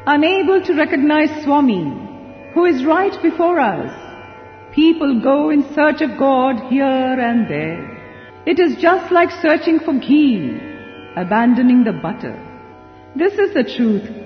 unable to recognize Swami, who is right before us. People go in search of God here and there. It is just like searching for ghee, abandoning the butter. This is the truth